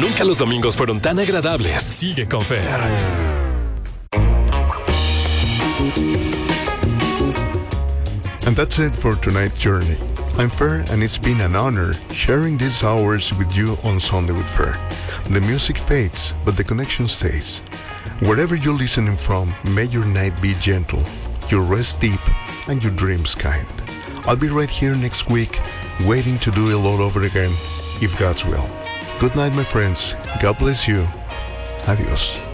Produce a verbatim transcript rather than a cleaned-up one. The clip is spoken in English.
Nunca los domingos fueron tan agradables. Sigue con Fer. And that's it for tonight's journey. I'm Fer, and it's been an honor sharing these hours with you on Sunday with Fer. The music fades, but the connection stays. Wherever you're listening from, may your night be gentle, your rest deep, and your dreams kind. I'll be right here next week, waiting to do it all over again, if God's will. Good night, my friends. God bless you. Adios.